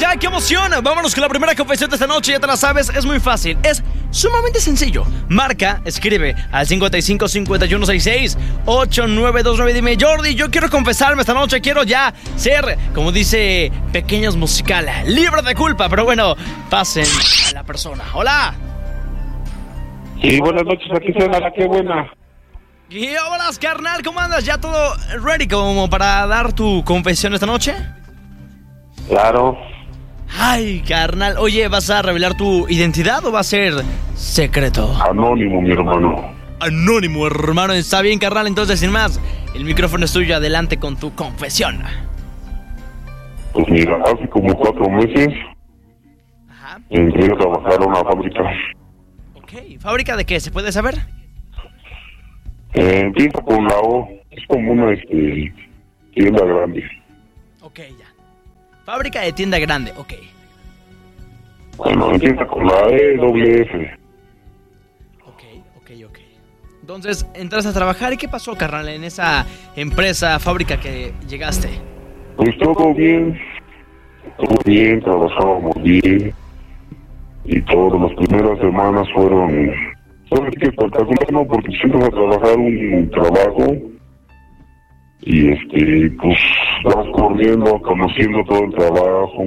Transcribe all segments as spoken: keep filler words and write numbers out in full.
ya, qué emoción. Vámonos con la primera confesión de esta noche, ya te la sabes, es muy fácil, es sumamente sencillo. Marca, escribe al cincuenta y cinco, cincuenta y uno, sesenta y seis, ochenta y nueve veintinueve. Dime, Jordi, yo quiero confesarme esta noche, quiero ya ser, como dice Pequeños Musical, libre de culpa. Pero bueno, pasen a la persona. Hola. Sí, buenas noches, aquí se la qué buena. Y hola, carnal, ¿cómo andas? ¿Ya todo ready como para dar tu confesión esta noche? Claro. Ay, carnal, oye, ¿vas a revelar tu identidad o va a ser secreto? Anónimo, mi hermano. Anónimo, hermano, está bien, carnal. Entonces, sin más, el micrófono es tuyo, adelante con tu confesión. Pues mira, hace como cuatro meses Ajá. entré a trabajar a una fábrica. Ok, ¿fábrica de qué? ¿Se puede saber? Eh, empieza con la O, es como una este, tienda grande. Ok, ya. Fábrica de tienda grande, ok. Bueno, empieza con la E, doble F. Ok, ok, ok. Entonces, entras a trabajar, ¿y qué pasó, carnal, en esa empresa, fábrica que llegaste? Pues todo bien, todo bien, trabajábamos bien. Y todas las primeras semanas fueron, ¿sabes qué? Espectacular, ¿no? Porque siempre a trabajar un trabajo y este, pues vas corriendo, conociendo todo el trabajo.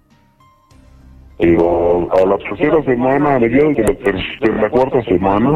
Pero a la tercera semana, a mediados de la, ter- de la cuarta semana,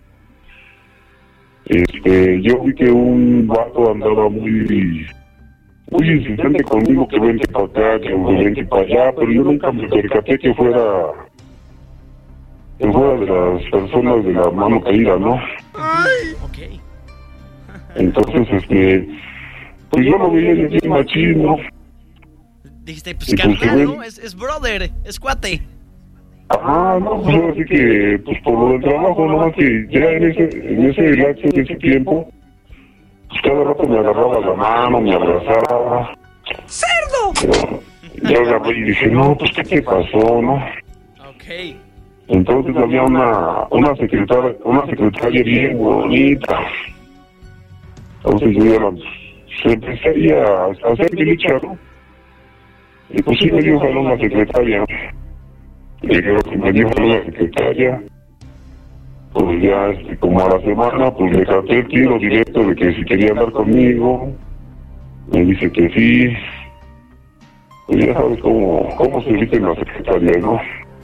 este, yo vi que un vato andaba muy, muy insistente conmigo, que vente para acá, que vente para allá, pero yo nunca me percaté que fuera, que fuera de las personas de la mano caída, ¿no? Ok. Entonces, este, pues yo lo veía bien machín, ¿no? Dijiste, pues, Y pues, carnal, sí, ¿no? Es, es brother, es cuate. Ajá, no, pues así que, pues por lo del trabajo, nomás que ya en ese, en ese lapso de ese tiempo, pues cada rato me agarraba la mano, me abrazaba. ¡Cerdo! Pero yo agarré y dije, no, pues ¿qué te pasó, no? Ok. Entonces había una, una secretaria, una secretaria bien bonita. Entonces yo ya la, se empecé ahí a, a hacer mi lucha, ¿no? Y pues sí me dio jalón la secretaria. Y creo que me dio jalón la secretaria. Pues ya, este, como a la semana, pues le canté el tiro directo de que si quería hablar conmigo. Me dice que sí. Pues ya sabes cómo, cómo se dice en la secretaria, ¿no?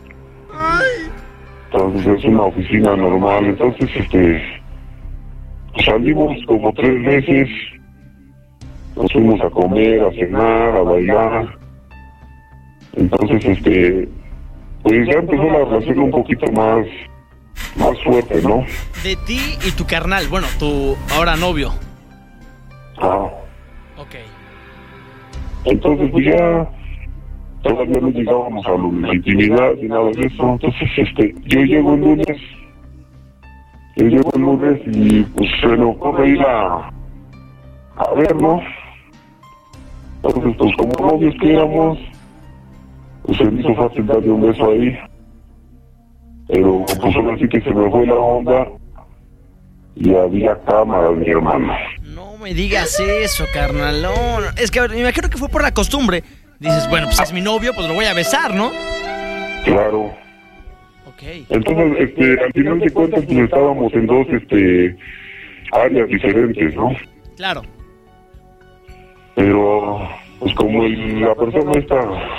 Entonces es una oficina normal. Entonces, este, salimos como tres veces. Nos fuimos a comer, a cenar, a bailar. Entonces, este, pues ya empezó la relación un poquito más, más fuerte, ¿no? De ti y tu carnal, bueno, tu ahora novio. Ah. Ok. Entonces, pues ya todavía no llegábamos a la intimidad ni nada de eso. Entonces, este, yo llego el lunes, yo llego el lunes y pues se me ocurre ir a, a ver, ¿no? Entonces, pues como novios que éramos, pues se me hizo fácil darle un beso ahí. Pero pues ahora sí que se me fue la onda y había cámara, mi hermano. No me digas eso, carnal. No, no. Es que me imagino que fue por la costumbre. Dices, bueno, pues es mi novio, pues lo voy a besar, ¿no? Claro. Ok. Entonces, este, al final de cuentas, pues estábamos en dos, este, áreas diferentes, ¿no? Claro. Pero, pues como el, la persona esta,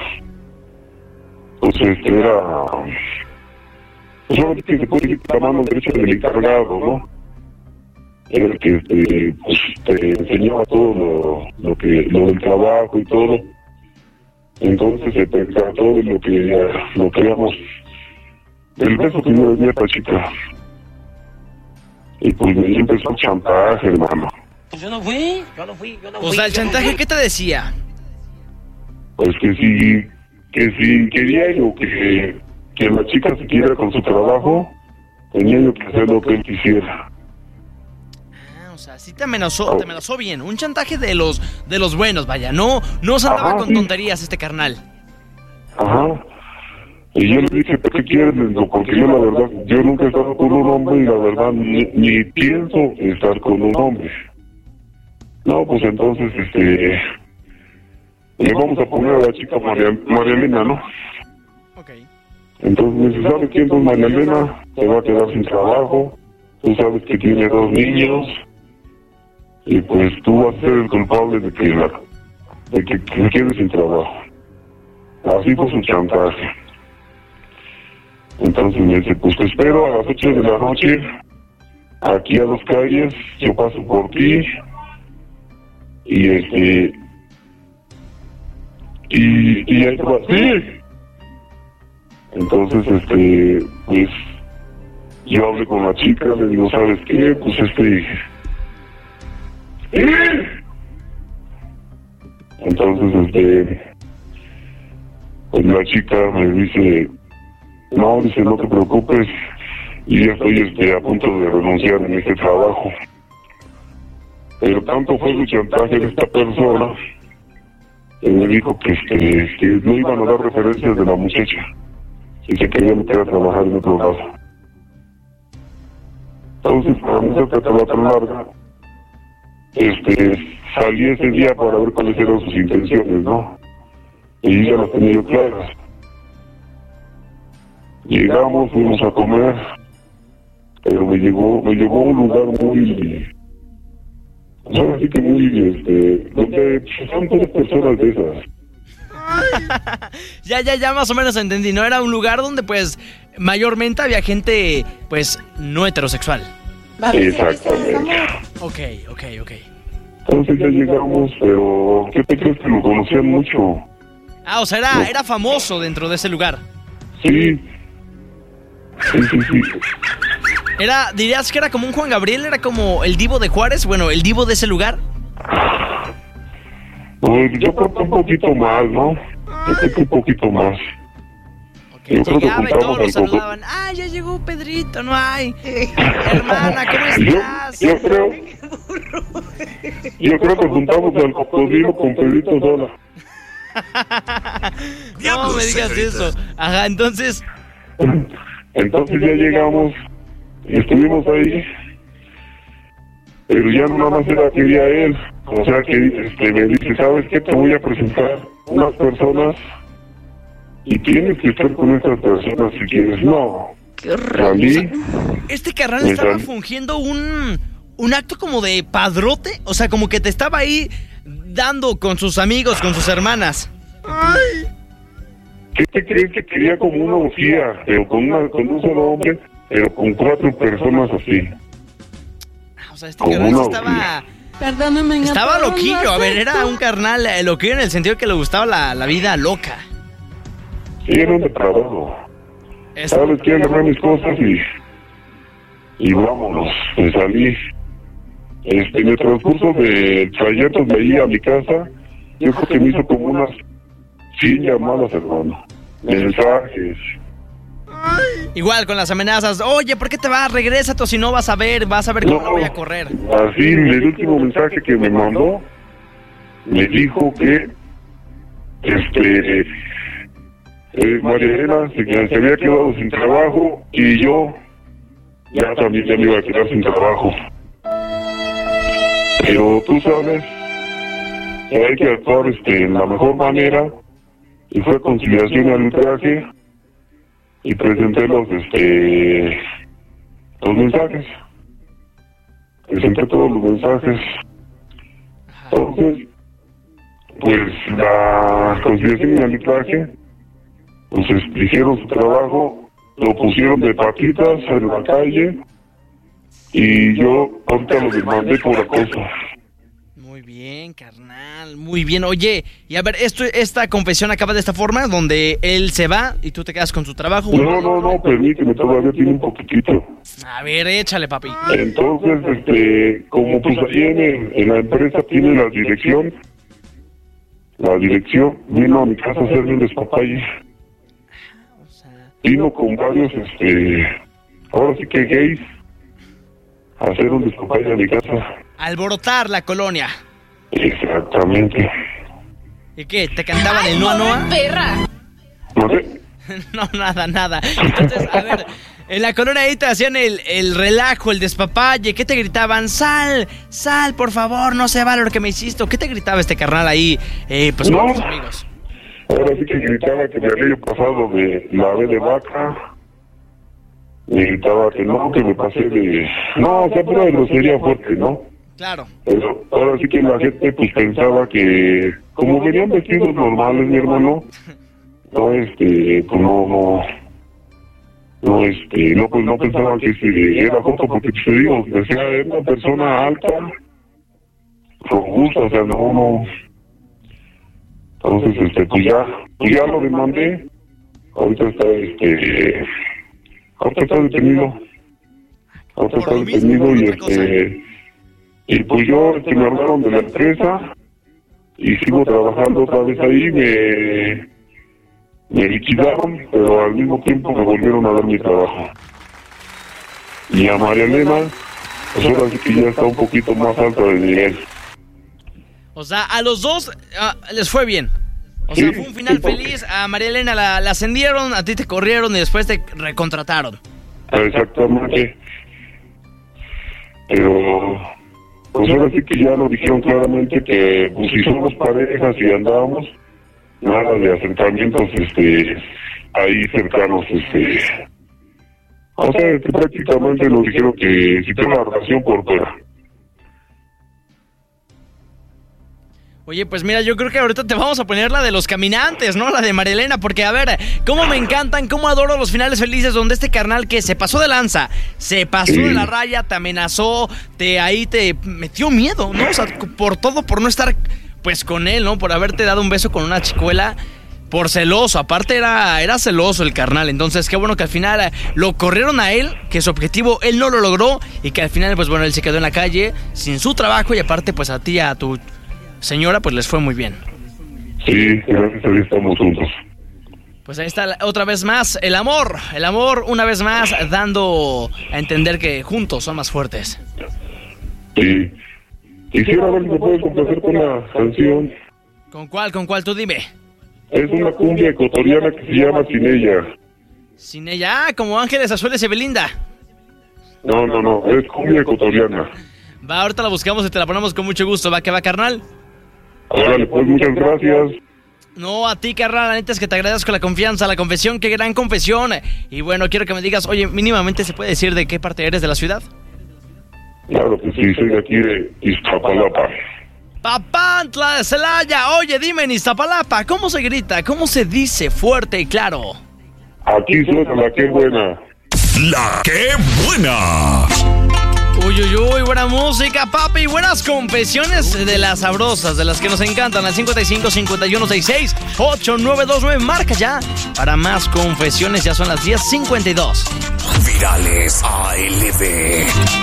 pues este, era, pues ahora sí que se puede decir la mano derecha del encargado, ¿no? Era el que, este, pues, te enseñaba todo lo, lo que, lo del trabajo y todo. Entonces se percató de lo que, lo que éramos, el beso que yo le di a esta chica. Y pues me empezó el chantaje, hermano. Yo no fui, yo no fui, yo no fui. O sea, el yo no chantaje, fui. ¿qué te decía? Pues que si, que si quería yo que, que la chica siguiera con su trabajo, tenía yo que hacer lo que él quisiera. Ah, o sea, sí te amenazó, te amenazó bien. Un chantaje de los, de los buenos, vaya. No, no se andaba Ajá, con sí. tonterías este carnal. Ajá. Y yo le dije, ¿pero qué quieres? Le digo, porque yo la verdad, yo nunca he estado con un hombre y la verdad ni, ni pienso estar con un hombre. No, pues entonces, este, le vamos a poner a la chica María, María Elena, ¿no? Ok. Entonces me dice, ¿sabes quién? Pues María Elena se va a quedar sin trabajo, tú sabes que tiene dos niños, y pues tú vas a ser el culpable de que la, de que, que se quede sin trabajo. Así fue su chantaje. Entonces me dice, pues te espero a las ocho de la noche, aquí a dos calles, yo paso por ti, y este, y, y ahí te va, sí. Entonces, este, pues, yo hablé con la chica, le digo, ¿sabes qué? Pues este, ¿eh? Entonces, este, pues la chica me dice, no, dice, no te preocupes, y ya estoy este, a punto de renunciar en este trabajo. Pero tanto fue el chantaje de esta persona que me dijo que, este, que no iban a dar referencias de la muchacha y se quería meter a trabajar en otro lado. Entonces, para no hacerte la tan larga, este, salí ese día para ver cuáles eran sus intenciones, ¿no? Y ya las tenía yo claras. Llegamos, fuimos a comer, pero me llevó, me llevó a un lugar muy, pues ahora sí que muy, este, donde son todas personas de esas. ya, ya, ya más o menos entendí, ¿no? Era un lugar donde, pues, mayormente había gente, pues, no heterosexual. Exactamente. Ok, ok, ok. Entonces ya llegamos, pero ¿qué te crees que lo conocían mucho? Ah, o sea, era, No. era famoso dentro de ese lugar. Sí. Sí, sí, sí. Era, ¿dirías que era como un Juan Gabriel? ¿Era como el divo de Juárez? Bueno, el divo de ese lugar. Pues yo creo que un poquito más, ¿no? Yo creo que un poquito más. Okay, Yo creo que llegaba y todos lo juntamos al saludaban. ¡Ah, ya llegó Pedrito! ¡No hay! Hermana, ¿cómo Yo, estás? yo creo... Yo creo que juntamos al cocodrilo con Pedrito Sola. No me digas eso. Ajá, entonces... Entonces ya llegamos y estuvimos ahí, pero ya no nada más era quería él, o sea que este, me dice, ¿sabes qué? Te voy a presentar unas personas y tienes que estar con estas personas si quieres. No, salí, Este carnal Me estaba sal- fungiendo un, un acto como de padrote. O sea, como que te estaba ahí dando con sus amigos, con sus hermanas. ¿qué te crees que quería como una orgía, pero con, una, con un solo hombre, pero con cuatro personas así? O sea, este Como carnal una estaba... Perdóname, Estaba loquillo. A ver, era un carnal eh, loquillo en el sentido que le gustaba la, la vida loca. Sí, era un depravado. Es- ¿Sabes qué? Agarré mis cosas y... Y vámonos, me salí. Este, en el transcurso del trayecto de ahí a mi casa, yo creo que me hizo como unas cien llamadas, hermano. Mensajes. Igual con las amenazas. Oye, ¿por qué te vas? Regrésate o si no vas a ver, vas a ver cómo No, la voy a correr. Así, el último mensaje que me mandó, me dijo que, este, eh, María Elena se, se había quedado sin trabajo y yo ya también ya me iba a quedar sin trabajo. Pero tú sabes que hay que actuar este, en la mejor manera, y fue conciliación y arbitraje, y presenté los, este, los mensajes. Presenté todos los mensajes. Entonces, pues la conciliación y arbitraje, pues hicieron su trabajo, lo pusieron de patitas en la calle, y yo ahorita lo demandé por acoso. Muy bien, carnal, muy bien. Oye, y a ver, esto, esta confesión acaba de esta forma, donde él se va y tú te quedas con su trabajo. No, no, no, permíteme, todavía tiene un poquitito. A ver, échale, papi. Entonces, este, como pues ahí en, el- en la empresa tiene la dirección, la dirección vino a mi casa a hacerme un despapalle. O sea, Vino con varios, este, ahora sí que gays, a hacer un despapalle a mi casa. alborotar la colonia. Exactamente. ¿Y qué? ¿Te cantaban el Noa Noa? perra! No sé, No, nada, nada. Entonces, a ver, En la colonia ahí te hacían el, el relajo, el despapalle. ¿Qué te gritaban? Sal, sal, por favor, no se vale lo que me hiciste. ¿Qué te gritaba este carnal ahí? Eh, pues no. con los amigos. Ahora sí que gritaba que me había pasado de la B de vaca. Me gritaba que no, que me pasé de... No, o sea, pero de grosería fuerte, ¿no? Claro. Pero ahora sí que la gente pues pensaba que... Como venían vestidos normales, mi hermano, no, este, pues no, no... No, este, no, pues no pensaba que este, era joto, porque te digo, decía, era una persona alta, robusta, o sea, no, no. Entonces, este, pues ya, pues ya lo demandé. Ahorita está, este, ahorita está detenido. Ahorita está detenido y este, y pues yo, este, me hablaron de la empresa y sigo trabajando otra vez ahí, me... Me liquidaron, pero al mismo tiempo me volvieron a dar mi trabajo. Y a María Elena, pues ahora sí que ya está un poquito más alta de nivel. O sea, a los dos uh, les fue bien. O sí, sea, fue un final sí, porque... feliz. A María Elena la, la ascendieron, a ti te corrieron y después te recontrataron. Exactamente. Pero, pues ahora sí que ya lo dijeron claramente que pues si somos parejas y andábamos, nada de asentamientos este ahí cercanos, este o sea, que prácticamente nos dijeron que si tengo la relación por fuera. Oye, pues mira, yo creo que ahorita te vamos a poner la de los caminantes, ¿no? La de María Elena, porque a ver, cómo me encantan, cómo adoro los finales felices donde este carnal que se pasó de lanza, se pasó sí. de la raya, te amenazó, te ahí te metió miedo, ¿no? O sea, por todo, por no estar... pues con él, ¿no? Por haberte dado un beso con una chicuela, por celoso. Aparte era, era celoso el carnal. Entonces, qué bueno que al final lo corrieron a él, que su objetivo él no lo logró y que al final, pues bueno, él se quedó en la calle sin su trabajo y aparte, pues a ti, a tu señora, pues les fue muy bien. Sí, gracias a Dios estamos juntos. Pues ahí está otra vez más el amor. El amor, una vez más, dando a entender que juntos son más fuertes. Sí. Quisiera ver si me puedes complacer con la canción. ¿Con cuál? ¿Con cuál? Tú dime. Es una cumbia ecuatoriana que se llama Sin Ella. Sin ella, ah, como Ángeles Azules y Belinda. No, no, no, es cumbia ecuatoriana. Va, ahorita la buscamos y te la ponemos con mucho gusto. ¿Va que va, carnal? Órale, pues muchas gracias. No, a ti, carnal, la neta es que te agradezco la confianza, la confesión, qué gran confesión. Y bueno, quiero que me digas, oye, mínimamente se puede decir de qué parte eres de la ciudad. Claro que sí, soy de aquí de Iztapalapa. Papantla de Celaya. Oye, dime en Iztapalapa, ¿cómo se grita? ¿Cómo se dice fuerte y claro? Aquí suena la que buena. La que buena. Uy, uy, uy, buena música, papi. Buenas confesiones de las sabrosas, de las que nos encantan. Al cincuenta y cinco, cincuenta y uno, sesenta y seis, ochenta y nueve veintinueve. Marca ya para más confesiones. Ya son las diez cincuenta y dos. Virales A L B.